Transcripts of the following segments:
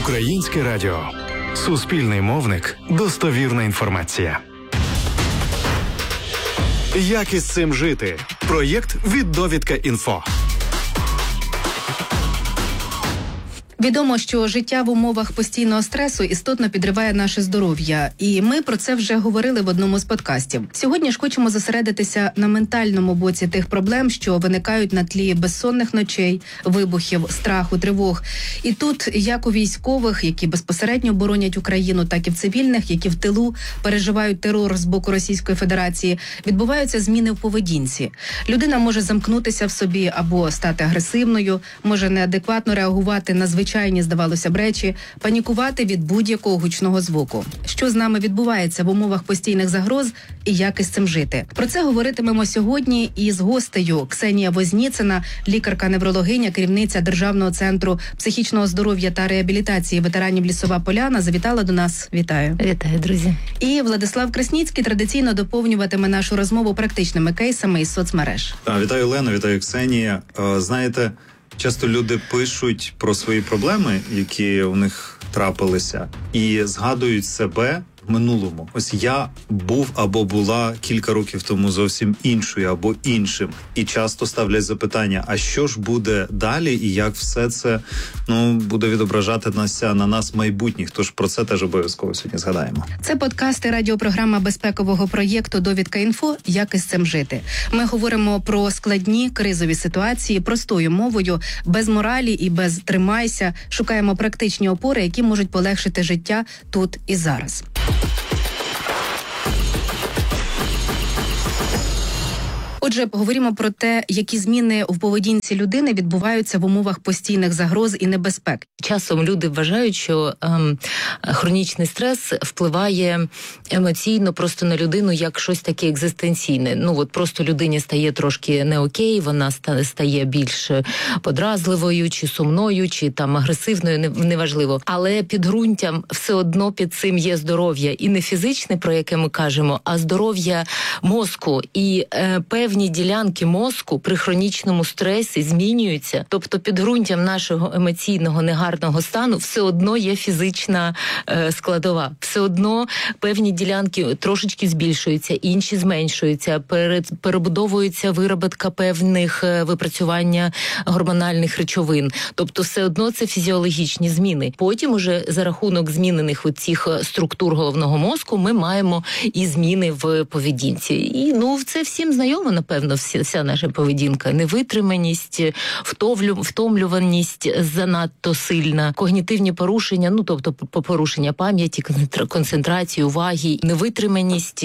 Українське радіо. Суспільний мовник. Достовірна інформація. Як із цим жити? Проєкт від Довідка.Інфо. Відомо, що життя в умовах постійного стресу істотно підриває наше здоров'я. І ми про це вже говорили в одному з подкастів. Сьогодні ж хочемо зосередитися на ментальному боці тих проблем, що виникають на тлі безсонних ночей, вибухів, страху, тривог. І тут, як у військових, які безпосередньо боронять Україну, так і в цивільних, які в тилу переживають терор з боку Російської Федерації, відбуваються зміни в поведінці. Людина може замкнутися в собі або стати агресивною, може неадекватно реагувати на звичайні, здавалося б, речі, панікувати від будь-якого гучного звуку. Що з нами відбувається в умовах постійних загроз і як із цим жити? Про це говоритимемо сьогодні із гостею. Ксенія Возніцина, лікарка-неврологиня, керівниця Державного центру психічного здоров'я та реабілітації ветеранів Лісова Поляна, завітала до нас. Вітаю. Вітаю, друзі. І Владислав Красніцький традиційно доповнюватиме нашу розмову практичними кейсами із соцмереж. Вітаю, Олено, вітаю, Ксенія. Знаєте, часто люди пишуть про свої проблеми, які у них трапилися, і згадують себе в минулому. Ось я був або була кілька років тому зовсім іншою або іншим. І часто ставлять запитання, а що ж буде далі і як все це буде відображатися на нас майбутніх. Тож про це теж обов'язково сьогодні згадаємо. Це подкасти радіопрограма безпекового проєкту «Довідка.Інфо. Як із цим жити». Ми говоримо про складні кризові ситуації простою мовою, без моралі і без «тримайся». Шукаємо практичні опори, які можуть полегшити життя тут і зараз. Отже, поговоримо про те, які зміни в поведінці людини відбуваються в умовах постійних загроз і небезпек. Часом люди вважають, що хронічний стрес впливає емоційно просто на людину як щось таке екзистенційне. Просто людині стає трошки не окей, вона стає більш подразливою, чи сумною, чи там агресивною, неважливо. Але підґрунтям все одно під цим є здоров'я. І не фізичне, про яке ми кажемо, а здоров'я мозку. І певні ділянки мозку при хронічному стресі змінюються. Тобто підґрунтям нашого емоційного негарного стану все одно є фізична складова. Все одно певні ділянки трошечки збільшуються, інші зменшуються, перебудовується виробітка певних випрацювання гормональних речовин. Тобто все одно це фізіологічні зміни. Потім уже за рахунок змінених цих структур головного мозку ми маємо і зміни в поведінці. І це всім знайомо, напевно, вся наша поведінка. Невитриманість, втомлюваність занадто сильна, когнітивні порушення, тобто порушення пам'яті, концентрації, уваги, невитриманість,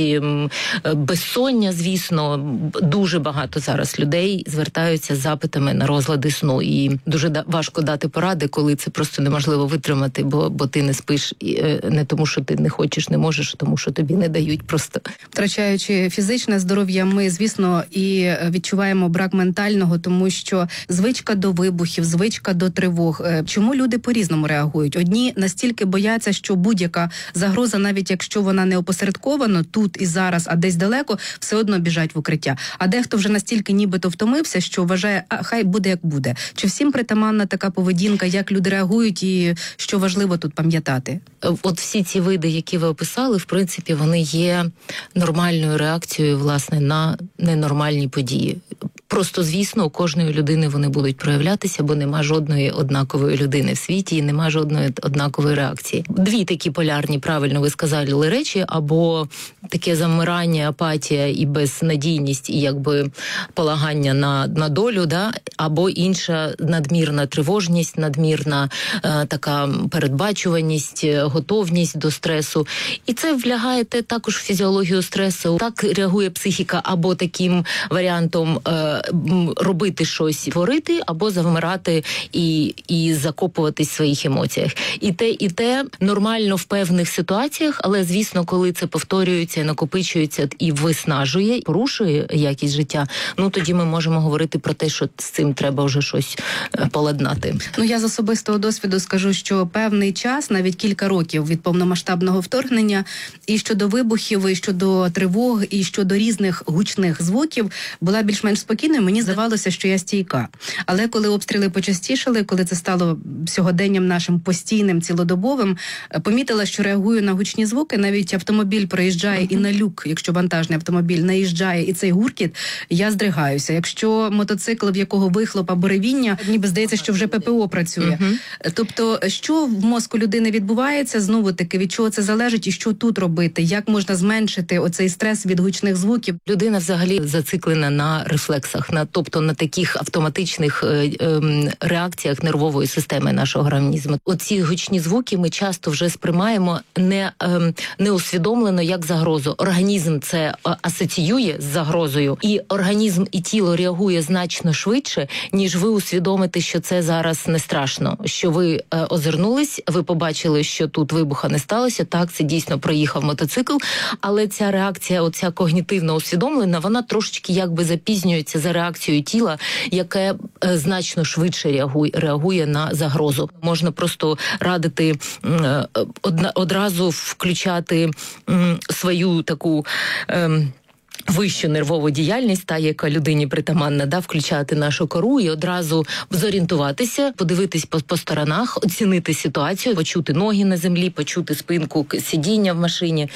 безсоння, звісно. Дуже багато зараз людей звертаються з запитами на розлади сну. І дуже важко дати поради, коли це просто неможливо витримати, бо ти не спиш не тому, що ти не хочеш, не можеш, а тому, що тобі не дають просто. Втрачаючи фізичне здоров'я, ми, звісно, і відчуваємо брак ментального, тому що звичка до вибухів, звичка до тривог. Чому люди по-різному реагують? Одні настільки бояться, що будь-яка загроза, навіть якщо вона не опосередковано тут і зараз, а десь далеко, все одно біжать в укриття. А дехто вже настільки нібито втомився, що вважає, хай буде як буде. Чи всім притаманна така поведінка, як люди реагують і що важливо тут пам'ятати? От всі ці види, які ви описали, в принципі, вони є нормальною реакцією, власне, на ненормальні події. Просто, звісно, у кожної людини вони будуть проявлятися, бо нема жодної однакової людини в світі і нема жодної однакової реакції. Дві такі полярні, правильно ви сказали, речі, або таке замирання, апатія і безнадійність, і полагання на долю, або інша надмірна тривожність, надмірна така передбачуваність, готовність до стресу. І це влягає також в фізіологію стресу. Так реагує психіка або таким варіантом робити щось, творити, або завмирати і закопуватись в своїх емоціях. І те нормально в певних ситуаціях, але, звісно, коли це повторюється, накопичується і виснажує, порушує якість життя, тоді ми можемо говорити про те, що з цим треба вже щось поладнати. Я з особистого досвіду скажу, що певний час, навіть кілька років від повномасштабного вторгнення, і щодо вибухів, і щодо тривог, і щодо різних гучних звуків, була більш-менш спокійна спокійною, мені здавалося, що я стійка. Але коли обстріли почастішали, коли це стало сьогоденням нашим постійним, цілодобовим, помітила, що реагую на гучні звуки, навіть автомобіль проїжджає і на люк, якщо вантажний автомобіль наїжджає, і цей гуркіт, я здригаюся. Якщо мотоцикл, в якого вихлоп або ревіння, ніби здається, що вже ППО працює. Тобто, що в мозку людини відбувається, знову-таки, від чого це залежить і що тут робити? Як можна зменшити оцей стрес від гучних звуків? Людина взагалі зациклена на рефлексах, тобто на таких автоматичних реакціях нервової системи нашого організму. Оці гучні звуки ми часто вже сприймаємо не усвідомлено як загрозу. Організм це асоціює з загрозою, і організм і тіло реагує значно швидше, ніж ви усвідомите, що це зараз не страшно. Що ви озирнулись, ви побачили, що тут вибуха не сталося. Так, це дійсно проїхав мотоцикл, але ця реакція, оця когнітивно усвідомлена, вона трошечки якби запізнюється за реакцією тіла, яке значно швидше реагує на загрозу. Можна просто радити одразу включати свою таку вищу нервову діяльність, та яка людині притаманна, включати нашу кору і одразу зорієнтуватися, подивитись по сторонах, оцінити ситуацію, почути ноги на землі, почути спинку сидіння в машині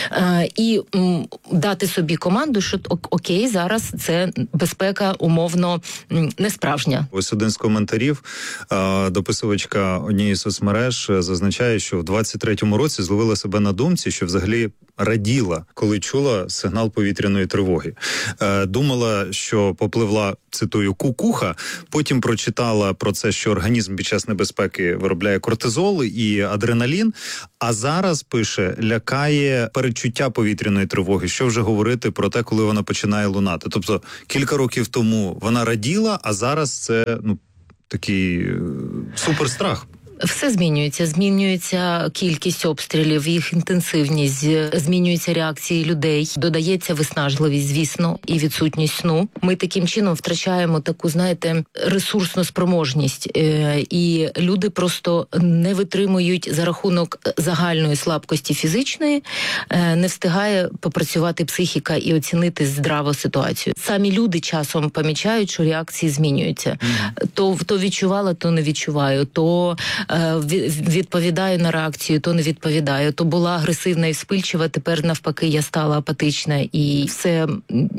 і дати собі команду, що окей, зараз це безпека умовно не справжня. Ось один з коментарів, дописувачка однієї з соцмереж зазначає, що в 23-му році зловила себе на думці, що взагалі раділа, коли чула сигнал повітряної тривоги. Думала, що попливла, цитую, кукуха, потім прочитала про це, що організм під час небезпеки виробляє кортизол і адреналін, а зараз, пише, лякає передчуття повітряної тривоги. Що вже говорити про те, коли вона починає лунати. Тобто, кілька років тому вона раділа, а зараз це, такий суперстрах. Все змінюється кількість обстрілів, їх інтенсивність, змінюються реакції людей, додається виснажливість, звісно, і відсутність сну. Ми таким чином втрачаємо таку, ресурсну спроможність, і люди просто не витримують за рахунок загальної слабкості фізичної, не встигає попрацювати психіка і оцінити здраво ситуацію. Самі люди часом помічають, що реакції змінюються. То відчувала, то не відчуваю, то відповідаю на реакцію, то не відповідаю. То була агресивна і вспильчива, тепер навпаки я стала апатична і все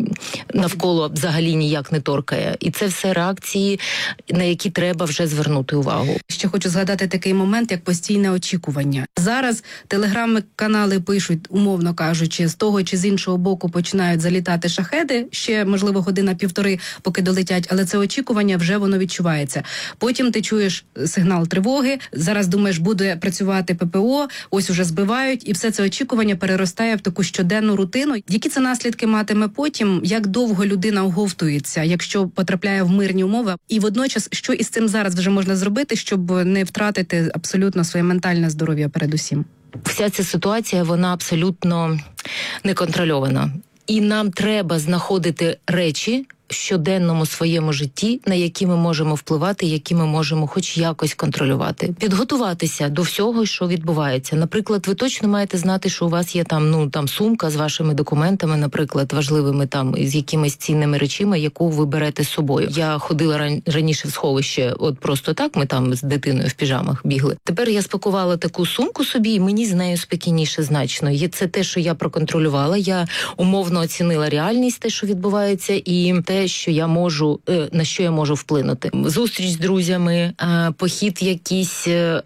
навколо взагалі ніяк не торкає. І це все реакції, на які треба вже звернути увагу. Ще хочу згадати такий момент, як постійне очікування. Зараз телеграм-канали пишуть, умовно кажучи, з того чи з іншого боку починають залітати шахеди, ще, можливо, година-півтори, поки долетять, але це очікування вже воно відчувається. Потім ти чуєш сигнал тривоги, зараз думаєш, буде працювати ППО, ось уже збивають, і все це очікування переростає в таку щоденну рутину. Які це наслідки матиме потім, як довго людина оговтується, якщо потрапляє в мирні умови, і водночас, що із цим зараз вже можна зробити, щоб не втратити абсолютно своє ментальне здоров'я передусім? Вся ця ситуація, вона абсолютно неконтрольована. І нам треба знаходити речі в щоденному своєму житті, на які ми можемо впливати, які ми можемо хоч якось контролювати. Підготуватися до всього, що відбувається. Наприклад, ви точно маєте знати, що у вас є там сумка з вашими документами, наприклад, важливими з якимись цінними речами, яку ви берете з собою. Я ходила раніше в сховище, от просто так, ми там з дитиною в піжамах бігли. Тепер я спакувала таку сумку собі, і мені з нею спокійніше значно. Це те, що я проконтролювала, я умовно оцінила реальність, те, що відбувається, і те, що я можу, на що я можу вплинути. Зустріч з друзями, похід в якийсь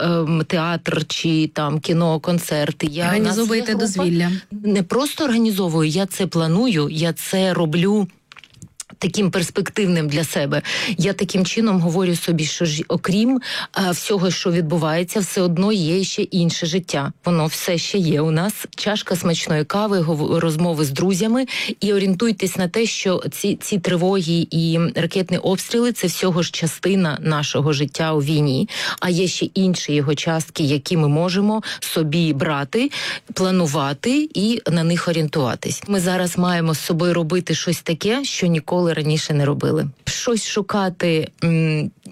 театр чи там кіно, концерти. Організовуєте дозвілля? Не просто організовую, я це планую, я це роблю таким перспективним для себе. Я таким чином говорю собі, що ж, окрім всього, що відбувається, все одно є ще інше життя. Воно все ще є у нас. Чашка смачної кави, розмови з друзями. І орієнтуйтесь на те, що ці тривоги і ракетні обстріли – це всього ж частина нашого життя у війні. А є ще інші його частки, які ми можемо собі брати, планувати і на них орієнтуватись. Ми зараз маємо з собою робити щось таке, що ніколи раніше не робили. Щось шукати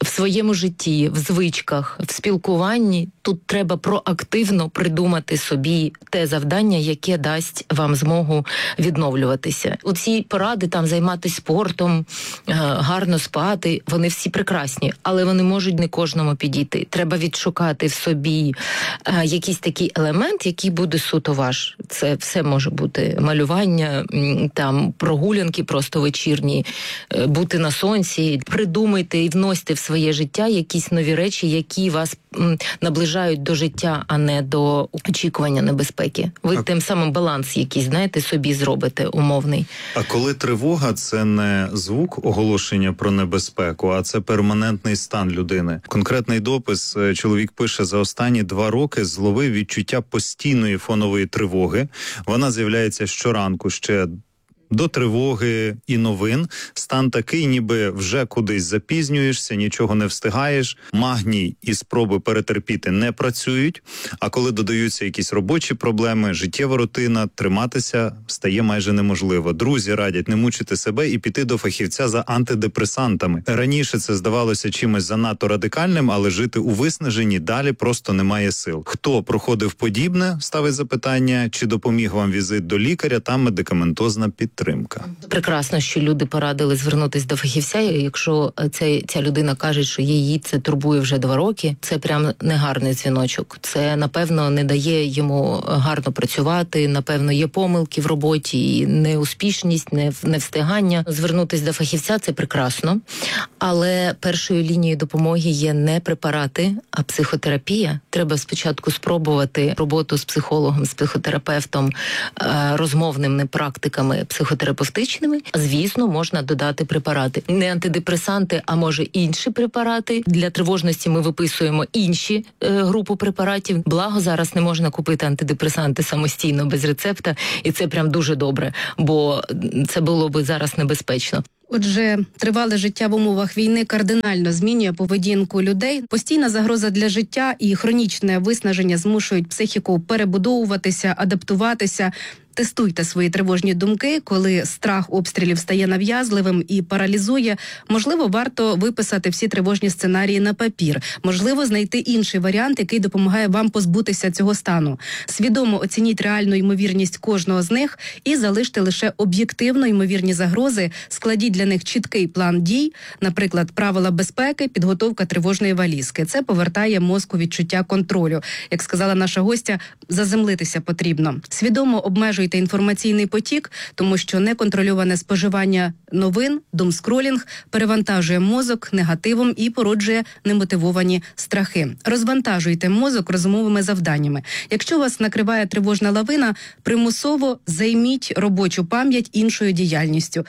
в своєму житті, в звичках, в спілкуванні, тут треба проактивно придумати собі те завдання, яке дасть вам змогу відновлюватися. Оці поради там займатися спортом, гарно спати, вони всі прекрасні, але вони можуть не кожному підійти. Треба відшукати в собі якийсь такий елемент, який буде суто ваш. Це все може бути малювання, там прогулянки просто вечірні, бути на сонці. Придумайте і вносьте в своє життя якісь нові речі, які вас наближають до життя, а не до очікування небезпеки. Ви тим самим баланс якийсь, знаєте, собі зробите умовний. А коли тривога – це не звук оголошення про небезпеку, а це перманентний стан людини. Конкретний допис чоловік пише: за останні 2 роки зловив відчуття постійної фонової тривоги. Вона з'являється щоранку, ще до тривоги і новин. Стан такий, ніби вже кудись запізнюєшся, нічого не встигаєш. Магній і спроби перетерпіти не працюють. А коли додаються якісь робочі проблеми, життєва рутина, триматися стає майже неможливо. Друзі радять не мучити себе і піти до фахівця за антидепресантами. Раніше це здавалося чимось занадто радикальним, але жити у виснаженні далі просто немає сил. Хто проходив подібне, ставить запитання, чи допоміг вам візит до лікаря та медикаментозна підтримка. Прекрасно, що люди порадили звернутися до фахівця. Якщо ця людина каже, що її це турбує вже 2 роки, це прям негарний дзвіночок. Це, напевно, не дає йому гарно працювати, напевно, є помилки в роботі, неуспішність, невстигання. Звернутися до фахівця – це прекрасно, але першою лінією допомоги є не препарати, а психотерапія. Треба спочатку спробувати роботу з психологом, з психотерапевтом, розмовними практиками психотерапевтичними. Звісно, можна додати препарати. Не антидепресанти, а може інші препарати. Для тривожності ми виписуємо інші групу препаратів. Благо, зараз не можна купити антидепресанти самостійно, без рецепта, і це прям дуже добре, бо це було би зараз небезпечно. Отже, тривале життя в умовах війни кардинально змінює поведінку людей. Постійна загроза для життя і хронічне виснаження змушують психіку перебудовуватися, адаптуватися. Тестуйте свої тривожні думки, коли страх обстрілів стає нав'язливим і паралізує. Можливо, варто виписати всі тривожні сценарії на папір. Можливо, знайти інший варіант, який допомагає вам позбутися цього стану. Свідомо оцініть реальну ймовірність кожного з них і залиште лише об'єктивно ймовірні загрози. Складіть для них чіткий план дій, наприклад, правила безпеки, підготовка тривожної валізки. Це повертає мозку відчуття контролю. Як сказала наша гостя, заземлитися потрібно. Свідомо обмежуйте інформаційний потік, тому що неконтрольоване споживання новин, думскролінг перевантажує мозок негативом і породжує немотивовані страхи. Розвантажуйте мозок розумовими завданнями. Якщо вас накриває тривожна лавина, примусово займіть робочу пам'ять іншою діяльністю.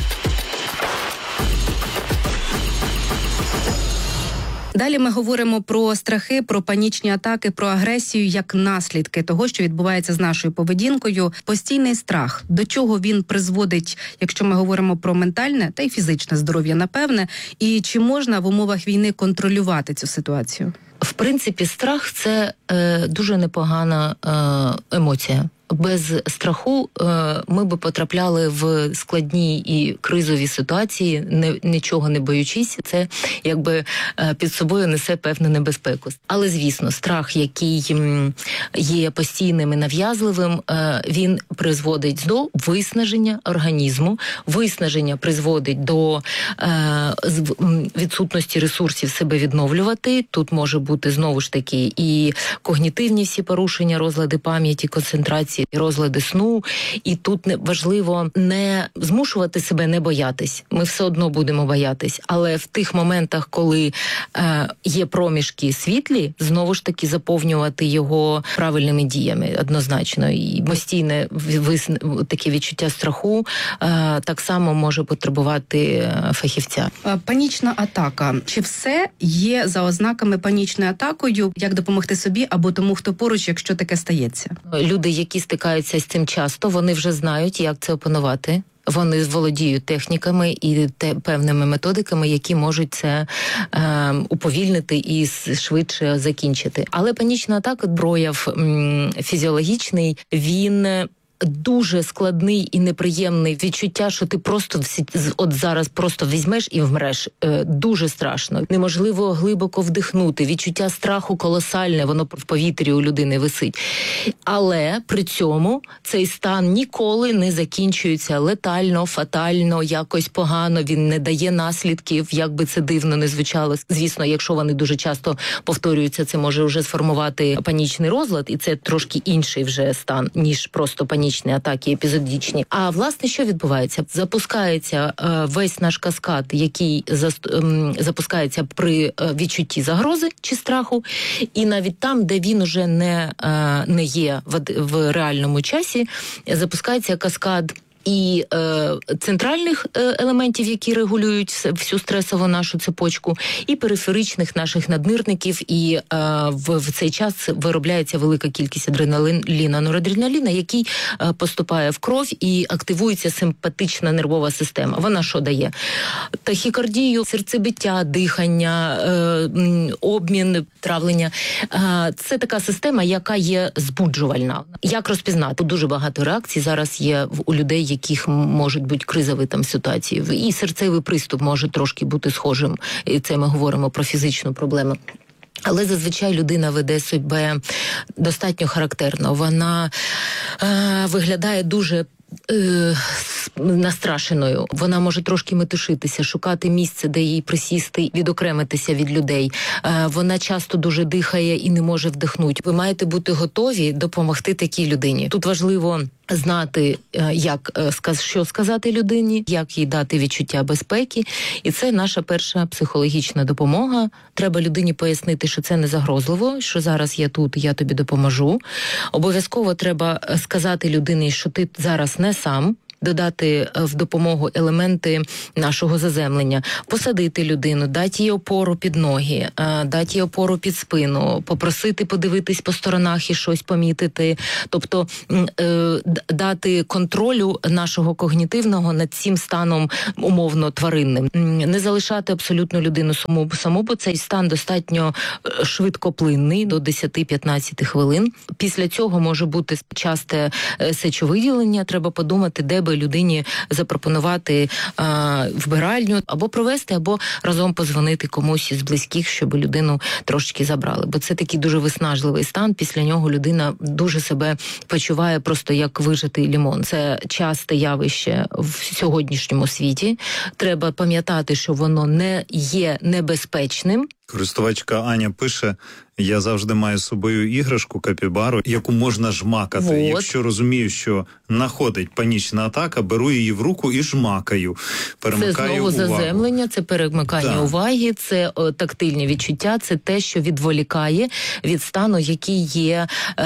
Далі ми говоримо про страхи, про панічні атаки, про агресію як наслідки того, що відбувається з нашою поведінкою. Постійний страх. До чого він призводить, якщо ми говоримо про ментальне та й фізичне здоров'я, напевне, і чи можна в умовах війни контролювати цю ситуацію? В принципі, страх – це дуже непогана емоція. Без страху ми би потрапляли в складні і кризові ситуації, нічого не боючись. Це якби під собою несе певну небезпеку. Але, звісно, страх, який є постійним і нав'язливим, він призводить до виснаження організму. Виснаження призводить до відсутності ресурсів себе відновлювати. Тут може бути, знову ж таки, і когнітивні всі порушення, розлади пам'яті, концентрації, розлади сну, і тут важливо не змушувати себе не боятись. Ми все одно будемо боятись, але в тих моментах, коли є проміжки світлі, знову ж таки заповнювати його правильними діями однозначно. І постійне таке відчуття страху так само може потребувати фахівця. Панічна атака. Чи все є за ознаками панічною атакою? Як допомогти собі або тому, хто поруч, якщо таке стається? Люди, які стикаються з цим часто, вони вже знають, як це опанувати. Вони володіють техніками і певними методиками, які можуть це уповільнити і швидше закінчити. Але панічна атака, прояв фізіологічний, він дуже складний і неприємний відчуття, що ти просто от зараз просто візьмеш і вмреш. Дуже страшно. Неможливо глибоко вдихнути. Відчуття страху колосальне, воно в повітрі у людини висить. Але при цьому цей стан ніколи не закінчується летально, фатально, якось погано, він не дає наслідків, як би це дивно не звучало. Звісно, якщо вони дуже часто повторюються, це може вже сформувати панічний розлад, і це трошки інший вже стан, ніж просто панічні атаки епізодичні. А власне, що відбувається? Запускається весь наш каскад, який запускається при відчутті загрози чи страху, і навіть там, де він уже не є в реальному часі, запускається каскад і центральних елементів, які регулюють всю стресову нашу цепочку, і периферичних наших наднирників, і в цей час виробляється велика кількість адреналіна, норадреналіна, який поступає в кров і активується симпатична нервова система. Вона що дає? Тахікардію, серцебиття, дихання, обмін, травлення. Це така система, яка є збуджувальна. Як розпізнати? Дуже багато реакцій зараз є у людей, яких можуть бути кризові там ситуації. І серцевий приступ може трошки бути схожим. І це ми говоримо про фізичну проблему. Але зазвичай людина веде себе достатньо характерно. Вона виглядає дуже настрашеною. Вона може трошки метушитися, шукати місце, де їй присісти, відокремитися від людей. Вона часто дуже дихає і не може вдихнути. Ви маєте бути готові допомогти такій людині. Тут важливо знати, що сказати людині, як їй дати відчуття безпеки. І це наша перша психологічна допомога. Треба людині пояснити, що це не загрозливо, що зараз я тут, я тобі допоможу. Обов'язково треба сказати людині, що ти зараз не сам, додати в допомогу елементи нашого заземлення, посадити людину, дати їй опору під ноги, дати їй опору під спину, попросити подивитись по сторонах і щось помітити, тобто дати контролю нашого когнітивного над цим станом умовно тваринним. Не залишати абсолютно людину саму, бо цей стан достатньо швидкоплинний, до 10-15 хвилин. Після цього може бути часте сечовиділення, треба подумати, де би людині запропонувати вбиральню, або провести, або разом позвонити комусь із близьких, щоб людину трошки забрали. Бо це такий дуже виснажливий стан, після нього людина дуже себе почуває просто як вижатий лімон. Це часте явище в сьогоднішньому світі. Треба пам'ятати, що воно не є небезпечним. Користувачка Аня пише: я завжди маю з собою іграшку капібару, яку можна жмакати. Вот. Якщо розумію, що находить панічна атака, беру її в руку і жмакаю. Перемикаю це знову увагу. заземлення, це перемикання уваги, це тактильні відчуття, це те, що відволікає від стану, який є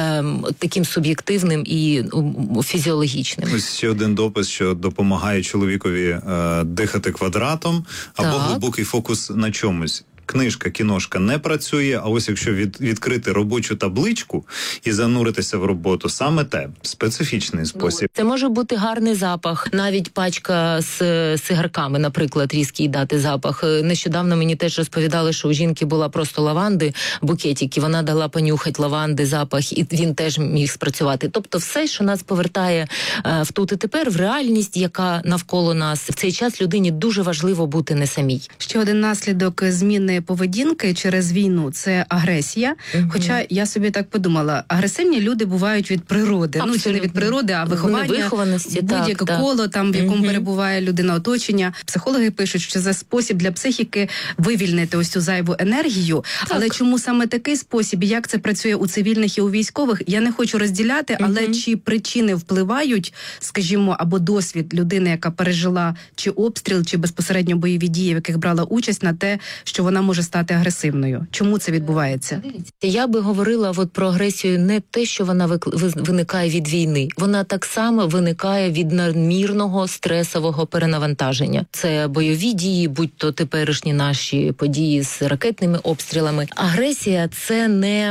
таким суб'єктивним і фізіологічним. Ось ще один допис, що допомагає чоловікові дихати квадратом, або глибокий фокус на чомусь. Книжка, кіношка не працює, а ось якщо відкрити робочу табличку і зануритися в роботу, саме те, специфічний спосіб. Це може бути гарний запах, навіть пачка з сигарками, наприклад, різкий дати запах. Нещодавно мені теж розповідали, що у жінки була просто лаванди, букетик, і вона дала понюхати лаванди, запах, і він теж міг спрацювати. Тобто все, що нас повертає в тут і тепер, в реальність, яка навколо нас. В цей час людині дуже важливо бути не самій. Ще один наслідок зміни поведінки через війну – це агресія. Хоча я собі так подумала, агресивні люди бувають від природи. Абсолютно. Ну, чи не від природи, а виховання, будь-яке коло, там, в якому перебуває людина, оточення. Психологи пишуть, що це спосіб для психіки вивільнити ось цю зайву енергію. Але чому саме такий спосіб, і як це працює у цивільних і у військових, я не хочу розділяти, але чи причини впливають, скажімо, або досвід людини, яка пережила чи обстріл, чи безпосередньо бойові дії, в яких брала участь, на те, що вона може стати агресивною. Чому це відбувається? Я би говорила про агресію не те, що вона виникає від війни. Вона так само виникає від надмірного стресового перенавантаження. Це бойові дії, будь-то теперішні наші події з ракетними обстрілами. Агресія – це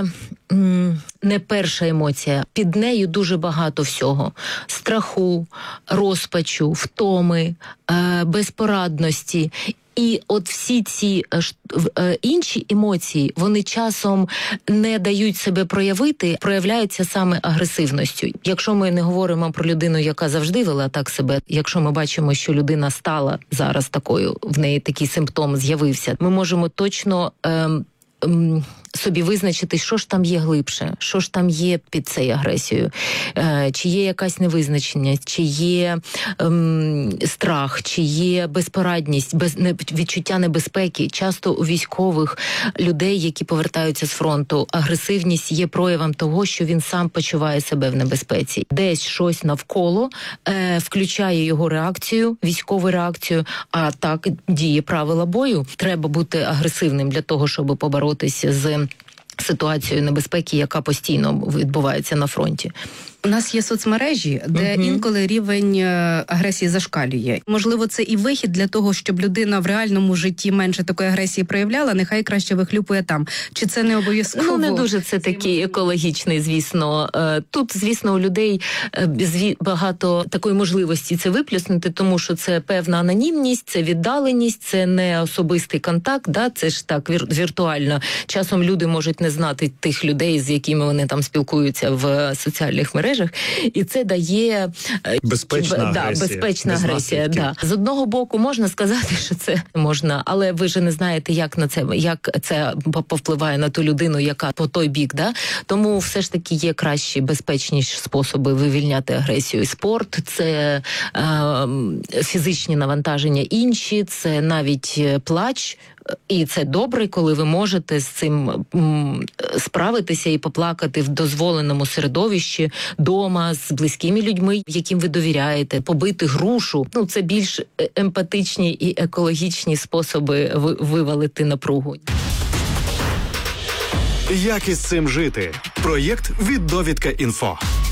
не перша емоція. Під нею дуже багато всього. Страху, розпачу, втоми, безпорадності. І от всі ці інші емоції, вони часом не дають себе проявити, проявляються саме агресивністю. Якщо ми не говоримо про людину, яка завжди вела так себе, якщо ми бачимо, що людина стала зараз такою, в неї такий симптом з'явився, ми можемо точно собі визначити, що ж там є глибше, що ж там є під цією агресією, чи є якась невизначеність, чи є страх, чи є безпорадність, відчуття небезпеки. Часто у військових людей, які повертаються з фронту, агресивність є проявом того, що він сам почуває себе в небезпеці. Десь щось навколо включає його реакцію, військову реакцію, а так діє правила бою. Треба бути агресивним для того, щоб поборотися з ситуацією небезпеки, яка постійно відбувається на фронті. У нас є соцмережі, де інколи рівень агресії зашкалює. Можливо, це і вихід для того, щоб людина в реальному житті менше такої агресії проявляла, нехай краще вихлюпує там. Чи це не обов'язково? Ну, не дуже це такий екологічний, звісно. Тут, звісно, у людей багато такої можливості це виплюснути, тому що це певна анонімність, це віддаленість, це не особистий контакт, да? Це ж так віртуально. Часом люди можуть не знати тих людей, з якими вони там спілкуються в соціальних мережах, і це дає безпечна агресія. Да. З одного боку можна сказати, що це можна, але ви ж не знаєте, як це повпливає на ту людину, яка по той бік. Да? Тому все ж таки є кращі, безпечніші способи вивільняти агресію. Спорт, це фізичні навантаження інші, це навіть плач. І це добре, коли ви можете з цим справитися і поплакати в дозволеному середовищі, дома, з близькими людьми, яким ви довіряєте, побити грушу. Ну, це більш емпатичні і екологічні способи вивалити напругу. Як із цим жити? Проєкт від Довідка.Інфо.